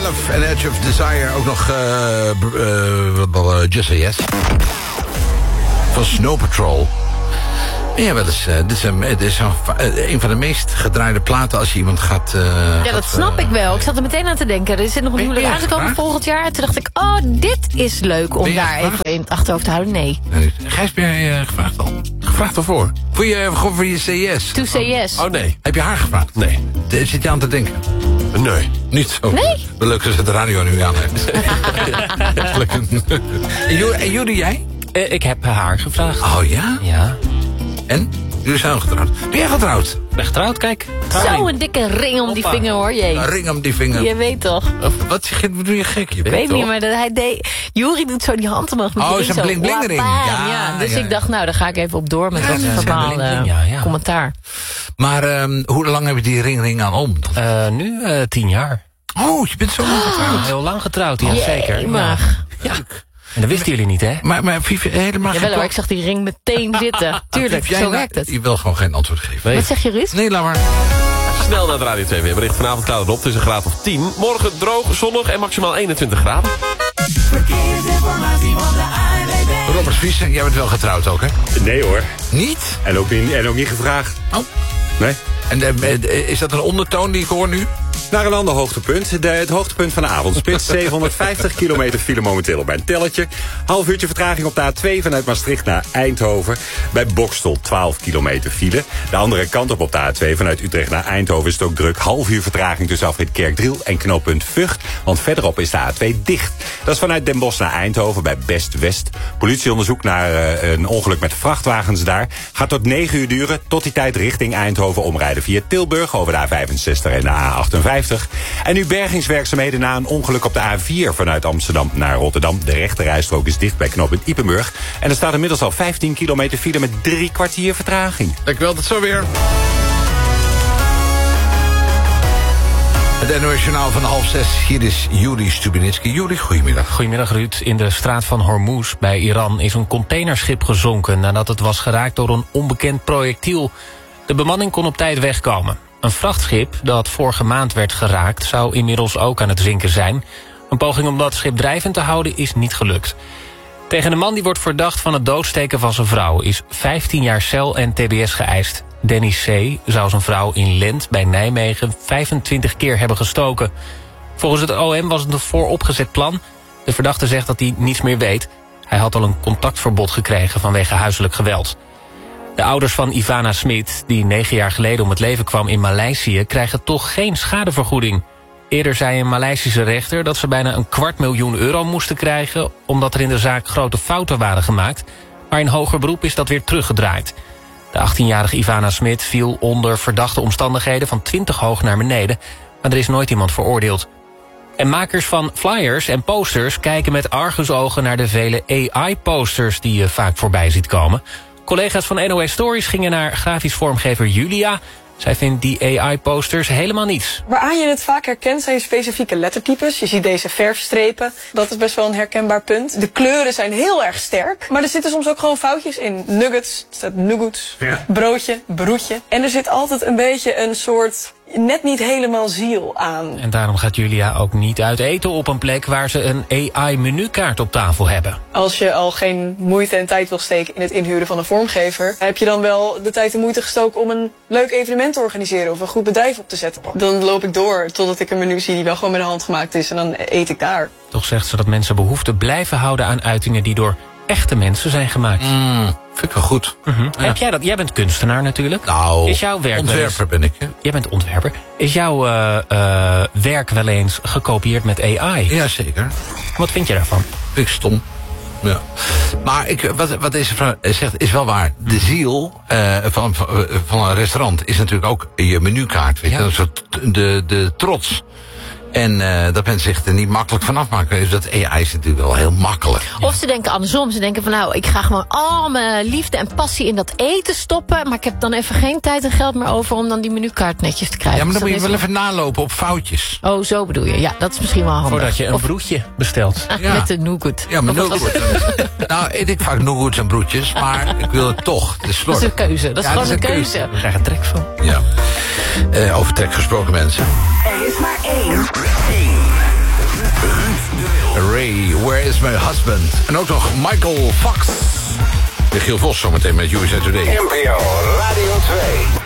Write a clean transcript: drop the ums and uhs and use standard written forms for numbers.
11 en Edge of Desire. Ook nog Just a Yes. Van Snow Patrol. Ja, wel eens. Dit is een van de meest gedraaide platen als je iemand gaat... dat snap ik wel. Ik zat er meteen aan te denken. Er zit nog een huwelijk aan te komen volgend jaar. En toen dacht ik, dit is leuk om daar even in het achterhoofd te houden. Nee. Gijs, ben jij gevraagd al? Gevraagd waarvoor? Voor je say yes? To say yes. Oh nee. Heb je haar gevraagd? Nee. Zit je aan te denken? Nee. Niet zo. Nee? Wel leuk dat ze de radio nu aan heeft. En Judy, jij? Ik heb haar gevraagd. Oh ja? Ja. En? Jullie zijn al getrouwd. Ben jij getrouwd? Ik ben getrouwd, kijk. Zo een dikke ring om die vinger, hoor. Jee. Een ring om die vinger. Je weet toch? Wat doe je gek? Je Ik weet niet, maar hij deed... Juri doet zo die hand omhoog met die ring. Zo'n bling-bling ring. Ja, dus ik dacht, nou, daar ga ik even op door met dat verbaal commentaar. Maar hoe lang heb je die ring aan om? Nu 10 jaar. Oh, je bent zo lang getrouwd. Heel lang getrouwd, ja, zeker. Ja. En dat wisten jullie niet, hè? Maar Vivi, helemaal Jawel hoor, ik zag die ring meteen zitten. Tuurlijk, zo werkt het. Je wil gewoon geen antwoord geven. Nee. Wat zeg je, Ruud? Nee, laat maar. Snel naar het Radio 2 weerbericht. Vanavond klaart het op, het is een graad of 10. Morgen droog, zonnig en maximaal 21 graden. Verkeersinformatie van de ANWB. Robert Viessen, jij bent wel getrouwd ook, hè? Nee hoor. Niet? En ook niet gevraagd. Oh. Nee. En is dat een ondertoon die ik hoor nu? Naar een ander hoogtepunt. Het hoogtepunt van de avondspits. 750 kilometer file momenteel op mijn telletje. Half uurtje vertraging op de A2 vanuit Maastricht naar Eindhoven. Bij Bokstel 12 kilometer file. De andere kant op de A2 vanuit Utrecht naar Eindhoven is het ook druk. Half uur vertraging tussen afrit Kerkdriel en knooppunt Vught. Want verderop is de A2 dicht. Dat is vanuit Den Bosch naar Eindhoven bij Best West. Politieonderzoek naar een ongeluk met vrachtwagens daar. Gaat tot 9 uur duren. Tot die tijd richting Eindhoven omrijden via Tilburg over de A65 en de A58. En nu bergingswerkzaamheden na een ongeluk op de A4 vanuit Amsterdam naar Rotterdam. De rechterrijstrook is dicht bij knooppunt Ypenburg. En er staat inmiddels al 15 kilometer file met 3 kwartier vertraging. Dankjewel, tot zo weer. Het NOS Journaal van 5:30. Hier is Juri Stubenitski. Juri, goedemiddag. Goedemiddag, Ruud. In de straat van Hormuz bij Iran is een containerschip gezonken nadat het was geraakt door een onbekend projectiel. De bemanning kon op tijd wegkomen. Een vrachtschip dat vorige maand werd geraakt zou inmiddels ook aan het zinken zijn. Een poging om dat schip drijvend te houden is niet gelukt. Tegen de man die wordt verdacht van het doodsteken van zijn vrouw is 15 jaar cel en tbs geëist. Dennis C. zou zijn vrouw in Lent bij Nijmegen 25 keer hebben gestoken. Volgens het OM was het een vooropgezet plan. De verdachte zegt dat hij niets meer weet. Hij had al een contactverbod gekregen vanwege huiselijk geweld. De ouders van Ivana Smit, die 9 jaar geleden om het leven kwam in Maleisië, krijgen toch geen schadevergoeding. Eerder zei een Maleisische rechter dat ze bijna €250.000 moesten krijgen, omdat er in de zaak grote fouten waren gemaakt. Maar in hoger beroep is dat weer teruggedraaid. De 18-jarige Ivana Smit viel onder verdachte omstandigheden van 20 hoog naar beneden, maar er is nooit iemand veroordeeld. En makers van flyers en posters kijken met argusogen naar de vele AI-posters die je vaak voorbij ziet komen. Collega's van NOS Stories gingen naar grafisch vormgever Julia. Zij vindt die AI-posters helemaal niets. Waaraan je het vaak herkent zijn specifieke lettertypes. Je ziet deze verfstrepen. Dat is best wel een herkenbaar punt. De kleuren zijn heel erg sterk. Maar er zitten soms ook gewoon foutjes in. Nuggets, er staat nuggets, broodje, broetje. En er zit altijd een beetje een soort net niet helemaal ziel aan. En daarom gaat Julia ook niet uit eten op een plek waar ze een AI-menukaart op tafel hebben. Als je al geen moeite en tijd wil steken in het inhuren van een vormgever, heb je dan wel de tijd en moeite gestoken om een leuk evenement te organiseren of een goed bedrijf op te zetten. Dan loop ik door totdat ik een menu zie die wel gewoon met de hand gemaakt is en dan eet ik daar. Toch zegt ze dat mensen behoefte blijven houden aan uitingen die door echte mensen zijn gemaakt. Vind ik wel goed. Ja. Heb jij dat? Jij bent kunstenaar natuurlijk. Nou, is jouw werk ontwerper ben ik. Hè? Jij bent ontwerper. Is jouw werk wel eens gekopieerd met AI? Jazeker. Wat vind je daarvan? Vind ik stom. Ja. Maar wat deze vrouw zegt is wel waar. De ziel van een restaurant is natuurlijk ook je menukaart. Weet je? Dat is de trots. En dat mensen zich er niet makkelijk van afmaken. Dus dat AI is natuurlijk wel heel makkelijk. Of ze denken andersom. Ze denken van nou, ik ga gewoon al mijn liefde en passie in dat eten stoppen. Maar ik heb dan even geen tijd en geld meer over om dan die menukaart netjes te krijgen. Ja, maar dan dus moet je wel even nalopen op foutjes. Oh, zo bedoel je. Ja, dat is misschien wel handig. Voordat je een broodje bestelt. Ja. Met de nougat. Ja, maar nougat. Nou, eet ik vaak nougats en broodjes. Maar ik wil het toch. Dat is een keuze. Dat is gewoon een keuze. We krijgen trek van. Ja. Over trek gesproken mensen. Er is maar één is My Husband. En ook nog Michael Fox. Michiel Vos zometeen met USA Today. NPO Radio 2.